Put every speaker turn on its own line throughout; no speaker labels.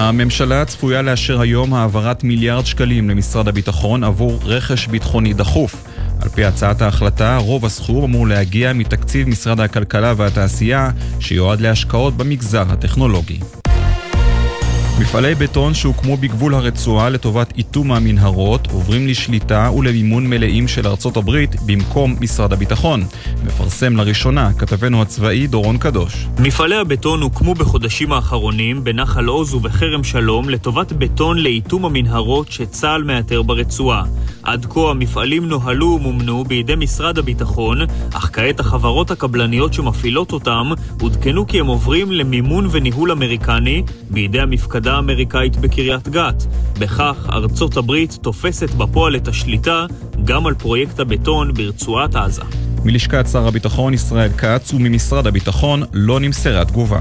הממשלה צפויה לאשר היום העברת מיליארד שקלים למשרד הביטחון עבור רכש ביטחוני דחוף. על פי הצעת ההחלטה, רוב הסכום אמור להגיע מתקציב משרד הכלכלה והתעשייה, שיועד להשקעות במגזר הטכנולוגי. מפעלי בטון שהוקמו בגבול הרצועה לטובת איתום המנהרות עוברים לשליטה ולמימון מלאים של ארצות הברית במקום משרד הביטחון. מפרסם לראשונה כתבנו הצבאי דורון קדוש.
מפעלי הבטון הוקמו בחודשים האחרונים בנחל עוז ובחרם שלום לטובת בטון לאיתום המנהרות שצה"ל מאתר ברצועה. עד כה המפעלים נוהלו ומומנו בידי משרד הביטחון, אך כעת החברות הקבלניות שמפעילות אותם עודכנו כי הם עוברים למימון וניהול אמריקני בידי המפקדה האמריקאית בקריית גת. בכך ארצות הברית תופסת בפועל את השליטה גם על פרויקט הבטון ברצועת עזה.
מלשכת שר הביטחון ישראל כץ וממשרד הביטחון לא נמסרה תגובה.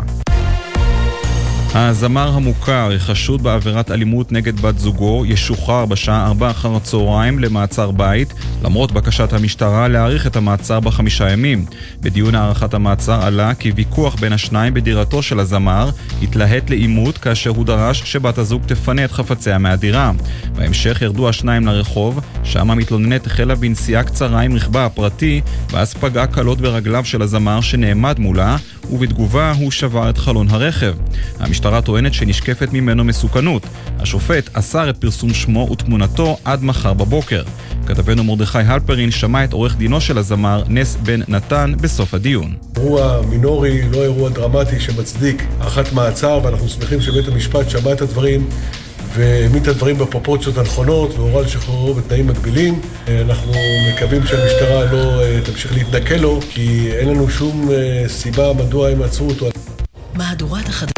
הזמר המוכר, חשוד בעבירת אלימות נגד בת זוגו, ישוחרר בשעה 4 אחר הצהריים למעצר בית, למרות בקשת המשטרה להאריך את המעצר ב5 ימים. בדיון הארכת המעצר עלה כי ויכוח בין השניים בדירתו של הזמר התלהט לעימות כאשר הוא דרש שבת הזוג תפנה את חפציה מהדירה. בהמשך ירדו השניים לרחוב, שם המתלוננת החלה בנסיעה קצרה עם רכבה הפרטי, ואז פגעה קלות ברגליו של הזמר שנעמד מולה, ובתגובה הוא שבר את חלון הרכב. המשטרה טוענת שנשקפת ממנו מסוכנות. השופט אסר את פרסום שמו ותמונתו עד מחר בבוקר. כתבנו מרדכי הלפרין שמע את עורך דינו של הזמר נס בן נתן בסוף הדיון.
אירוע מינורי, לא אירוע דרמטי שמצדיק הארכת מעצר, ואנחנו שמחים שבית המשפט שמע את הדברים והעמיד את הדברים בפרופורציות הנכונות והורה לשחררו בתנאים מגבילים. אנחנו מקווים שהמשטרה לא תמשיך להתנכל לו, כי אין לנו שום סיבה מדוע הם עצרו אותו.
מהדורת החדשות.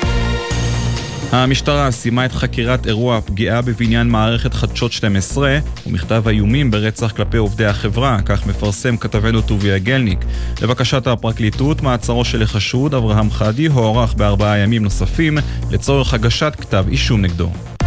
המשטרה סיימה את חקירת אירוע הפגיעה בבניין מערכת חדשות 12 ומכתב האיומים ברצח כלפי עובדי החברה, כך מפרסם כתבנו טוביה גלניק. לבקשת הפרקליטות, מעצרו של החשוד אברהם חדי הוארך ב4 ימים נוספים לצורך הגשת כתב אישום נגדו.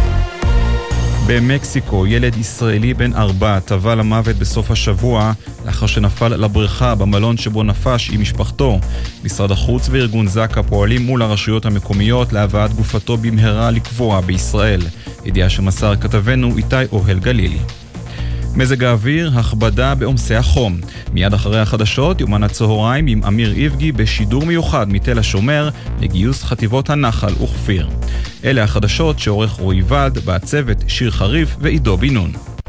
במקסיקו, ילד ישראלי בן 4 טבע למוות בסוף השבוע לאחר שנפל לבריכה במלון שבו נפש עם משפחתו. משרד החוץ וארגון זק"א פועלים מול הרשויות המקומיות להבאת גופתו במהרה לקבורה בישראל. ידיעה שמסר כתבנו איתי אוהל גלילי. מזג האוויר, הכבדה בעומסי החום. מיד אחרי החדשות, יומן הצהריים עם אמיר איבגי בשידור מיוחד מתל השומר לגיוס חטיבות הנחל וכפיר. אלה החדשות שעורך רועי ולד, בעצבת שיר חריף ועידו בינון.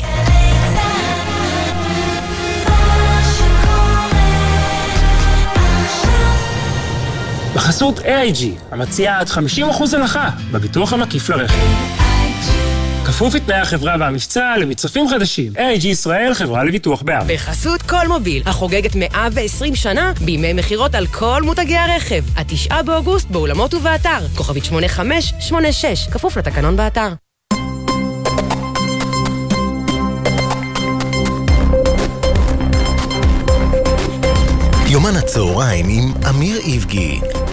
בחסות AIG, המציעה עד 50% הנחה בביטוח המקיף לרכב. כפוף לתנאי החברה והמבצע למצרפים חדשים. AIG ישראל, חברה לביטוח בע"מ.
בחסות כל מוביל, החוגגת 120 שנה בימי מחירות על כל מותגי הרכב. 9 באוגוסט באולמות ובאתר. כוכבית 8586, כפוף לתקנון באתר.
יומן הצהריים עם אמיר איבגי.